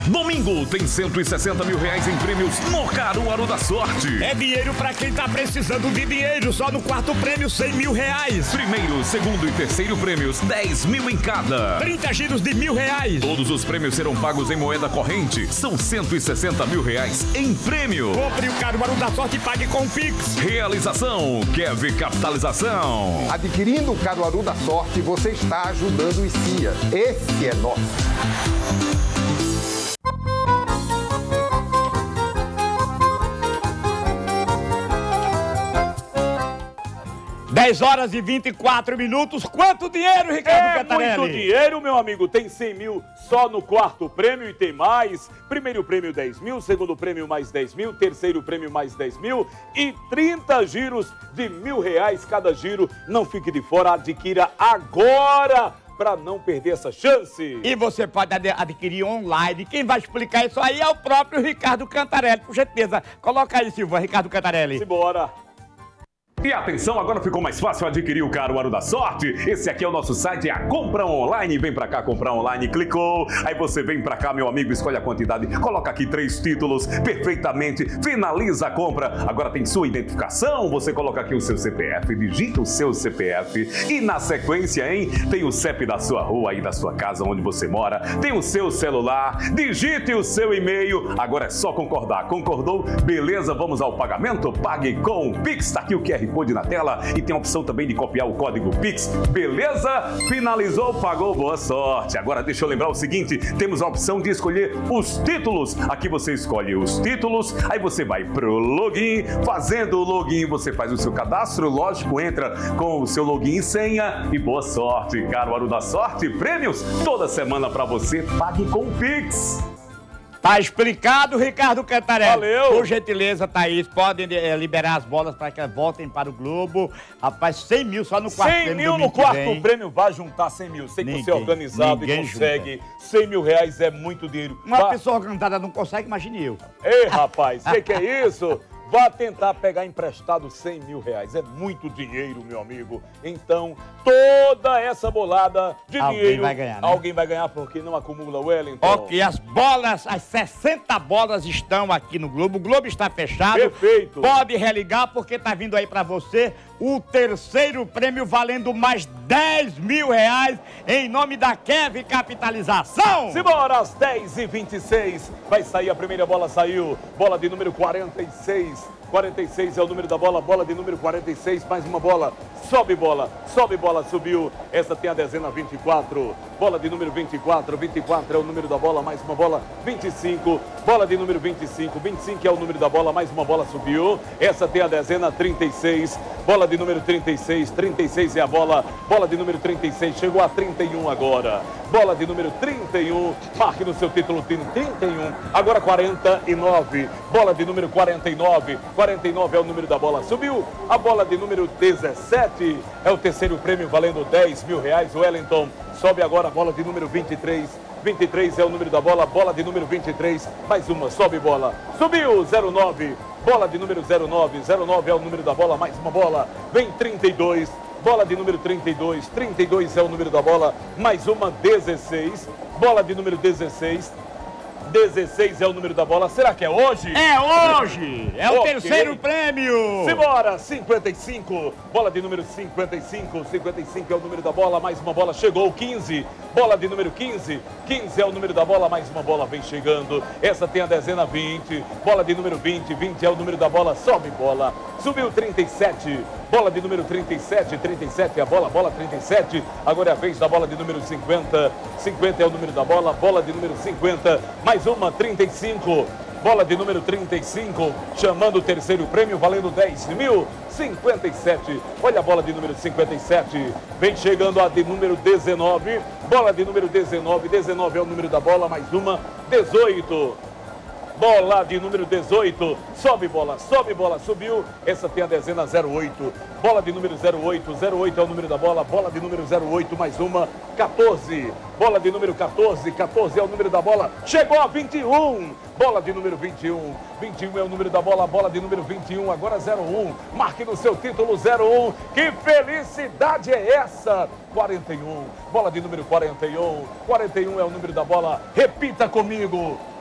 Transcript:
Domingo tem 160 mil reais em prêmios no Caruaru da Sorte. É dinheiro pra quem tá precisando de dinheiro. Só no quarto prêmio, 100 mil reais. Primeiro, segundo e terceiro prêmios, 10 mil em cada. 30 giros de R$1.000. Todos os prêmios serão pagos em moeda corrente. São 160 mil reais em prêmio. Compre o Caruaru da Sorte e pague com o Pix. Realização, Kevin Capitalização. Adquirindo o Caruaru da Sorte, você está ajudando o ICIA. Esse é nosso. 10 horas e 24 minutos. Quanto dinheiro, Ricardo Cantarelli? Muito dinheiro, meu amigo. Tem 100 mil só no quarto prêmio e tem mais. Primeiro prêmio 10 mil, segundo prêmio mais 10 mil, terceiro prêmio mais 10 mil e 30 giros de R$1.000 cada giro. Não fique de fora, adquira agora para não perder essa chance. E você pode adquirir online. Quem vai explicar isso aí é o próprio Ricardo Cantarelli, por gentileza. Coloca aí, Silva, Ricardo Cantarelli. Simbora. E atenção, agora ficou mais fácil adquirir o Caruaru da Sorte. Esse aqui é o nosso site, é a Compra Online. Vem pra cá, comprar online, clicou. Aí você vem pra cá, meu amigo, escolhe a quantidade, coloca aqui 3 títulos, perfeitamente, finaliza a compra. Agora tem sua identificação, você coloca aqui o seu CPF, digita o seu CPF. E na sequência, hein, tem o CEP da sua rua aí, da sua casa, onde você mora. Tem o seu celular, digite o seu e-mail. Agora é só concordar. Concordou? Beleza, vamos ao pagamento? Pague com o Pix, tá aqui o QR Code na tela e tem a opção também de copiar o código Pix. Beleza? Finalizou, pagou, boa sorte. Agora deixa eu lembrar o seguinte, temos a opção de escolher os títulos. Aqui você escolhe os títulos, aí você vai pro login. Fazendo o login, você faz o seu cadastro, lógico, entra com o seu login e senha e boa sorte. Caruaru da Sorte, prêmios toda semana pra você. Pague com o Pix. Tá explicado, Ricardo Cantarelli. Valeu. Por gentileza, Thaís, podem liberar as bolas para que voltem para o Globo. Rapaz, 100 mil só no quarto 100 prêmio. mil no quarto prêmio, vai juntar 100 mil. Sei que você é organizado e consegue. 100 mil reais é muito dinheiro. Uma pessoa organizada não consegue, imagine eu. Ei, rapaz, sei que é isso? Vá tentar pegar emprestado 100 mil reais. É muito dinheiro, meu amigo. Então, toda essa bolada de dinheiro... vai ganhar, né? Alguém vai ganhar porque não acumula o Wellington. Ok, as bolas, as 60 bolas estão aqui no Globo. O Globo está fechado. Perfeito. Pode religar porque tá vindo aí pra você o terceiro prêmio valendo mais 10 mil reais em nome da Kevin Capitalização. Simbora, às 10h26. Vai sair a primeira bola, saiu. Bola de número 46. 46 é o número da bola, bola de número 46, mais uma bola, sobe bola, subiu, essa tem a dezena 24, bola de número 24, 24 é o número da bola, mais uma bola, 25, bola de número 25, 25 é o número da bola, mais uma bola subiu, essa tem a dezena 36, bola de número 36, 36 é a bola, bola de número 36, chegou a 31 agora, bola de número 31, marque no seu título 31, agora 49, bola de número 49, 49 é o número da bola, subiu. A bola de número 17 é o terceiro prêmio valendo 10 mil reais. Wellington sobe agora a bola de número 23. 23 é o número da bola, bola de número 23. Mais uma, sobe bola. Subiu 09, bola de número 09. 09 é o número da bola, mais uma bola. Vem 32. Bola de número 32, 32 é o número da bola, mais uma 16. Bola de número 16. 16 é o número da bola. Será que é hoje? É hoje! É o terceiro prêmio! Simbora! 55. Bola de número 55. 55 é o número da bola. Mais uma bola. Chegou 15. Bola de número 15. 15 é o número da bola. Mais uma bola vem chegando. Essa tem a dezena 20. Bola de número 20. 20 é o número da bola. Sobe bola. Subiu 37. Bola de número 37. 37 é a bola. Bola 37. Agora é a vez da bola de número 50. 50 é o número da bola. Bola de número 50. Mais uma 35. Bola de número 35, chamando o terceiro prêmio, valendo 10 mil, 57. Olha a bola de número 57, vem chegando a de número 19. Bola de número 19, 19 é o número da bola, mais uma, 18. bola de número 18, sobe bola, subiu, essa tem a dezena 08, bola de número 08, 08 é o número da bola de número 08, mais uma, 14, bola de número 14, 14 é o número da bola, chegou a 21, bola de número 21, 21 é o número da bola de número 21, agora 01, marque no seu título 01, que felicidade é essa? 41, bola de número 41, 41 é o número da bola, repita comigo,